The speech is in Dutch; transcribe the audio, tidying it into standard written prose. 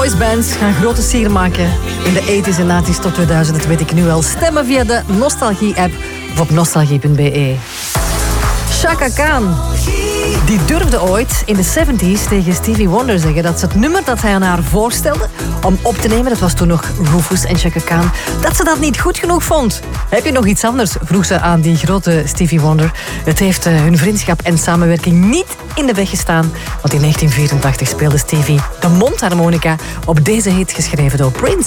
Boysbands gaan grote sier maken in de 80s en 90s tot 2000. Dat weet ik nu al. Stemmen via de Nostalgie-app of op nostalgie.be. Chaka Khan, die durfde ooit in de 70s tegen Stevie Wonder zeggen dat ze het nummer dat hij aan haar voorstelde om op te nemen, dat was toen nog Rufus en Chaka Khan, dat ze dat niet goed genoeg vond. Heb je nog iets anders? Vroeg ze aan die grote Stevie Wonder. Het heeft hun vriendschap en samenwerking niet in de weg gestaan, want in 1984 speelde Stevie de mondharmonica op deze hit geschreven door Prince.